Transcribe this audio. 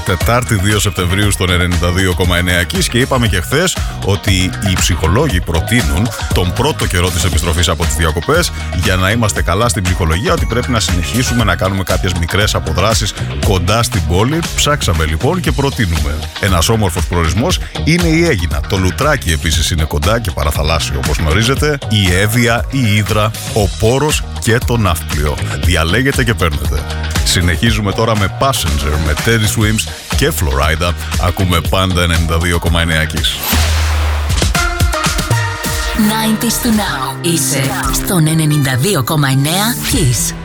Τετάρτη 2 Σεπτεμβρίου στον 92,9 Kiss και είπαμε και χθες ότι οι ψυχολόγοι προτείνουν τον πρώτο καιρό της επιστροφής από τις διακοπές για να είμαστε καλά στην ψυχολογία ότι πρέπει να συνεχίσουμε να κάνουμε κάποιες μικρές αποδράσεις κοντά στην πόλη. Ψάξαμε λοιπόν και προτείνουμε. Ένας όμορφος προορισμός είναι η Αίγινα. Το Λουτράκι επίσης είναι κοντά και παραθαλάσσιο όπως γνωρίζετε. Η Εύβοια, η Ύδρα, ο Πόρος και το Ναύπλιο. Διαλέγετε και παίρνετε. Συνεχίζουμε τώρα με Passenger, με Teddy Swims και Florida. Ακούμε πάντα 92,9 Kiss. 90s to now. Είσαι στον 92,9 Kiss.